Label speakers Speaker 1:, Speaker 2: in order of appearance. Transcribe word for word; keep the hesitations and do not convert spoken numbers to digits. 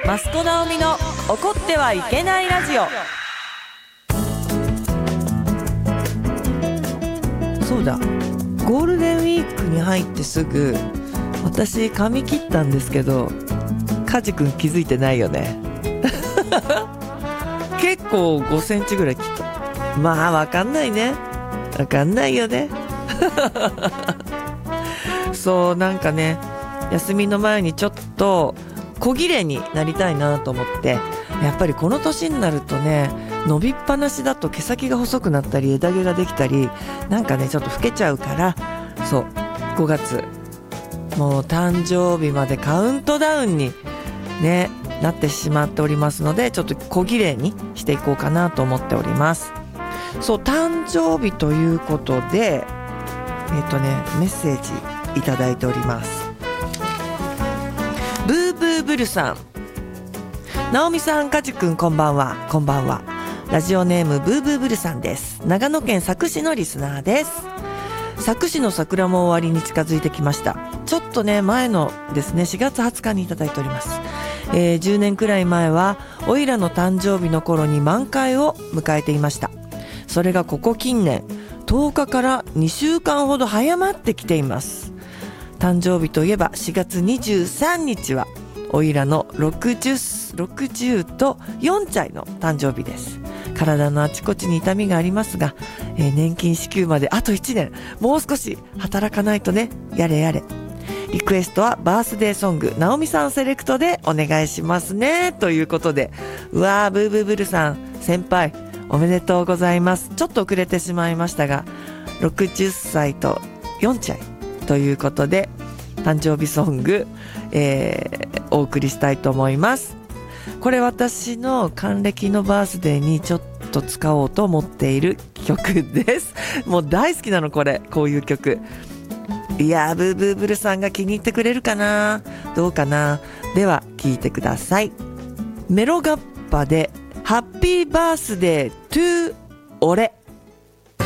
Speaker 1: 益子直美の怒ってはいけないラジオ。そうだ、ゴールデンウィークに入ってすぐ私髪切ったんですけど、カジ君気づいてないよね結構ごセンチぐらい切った。まあわかんないね、わかんないよねそう、なんかね、休みの前にちょっと小綺麗になりたいなと思って、やっぱりこの年になるとね、伸びっぱなしだと毛先が細くなったり枝毛ができたり、なんかねちょっと老けちゃうから、そうごがつもう誕生日までカウントダウンにねなってしまっておりますので、ちょっと小綺麗にしていこうかなと思っております。そう、誕生日ということでえっとねメッセージいただいております。ブーブーブルさん、直美さん、カジ君、こんばんは。こんばんは。ラジオネームブーブーブルさんです。長野県佐久市のリスナーです。佐久市の桜も終わりに近づいてきました。ちょっとね前のですねしがつはつかにいただいております。えー、じゅうねんくらい前はおいらの誕生日の頃に満開を迎えていました。それがここ近年とおかからにしゅうかんほど早まってきています。誕生日といえばしがつにじゅうさんにちはおいらのろくじゅう、ろくじゅうとよんちゃいの誕生日です。体のあちこちに痛みがありますが、えー、年金支給まであといちねん、もう少し働かないとね。やれやれ。リクエストはバースデーソング、直美さんセレクトでお願いしますね、ということで、うわー、ブーブーブルさん先輩おめでとうございます。ちょっと遅れてしまいましたが、ろくじゅっさいとよんちゃいということで誕生日ソング、えー、お送りしたいと思います。これ私の還暦のバースデーにちょっと使おうと思っている曲です。もう大好きなのこれ、こういう曲。いやー、ブーブーブルさんが気に入ってくれるかな、どうかな。では聴いてください。メロガッパでハッピーバースデートゥー俺。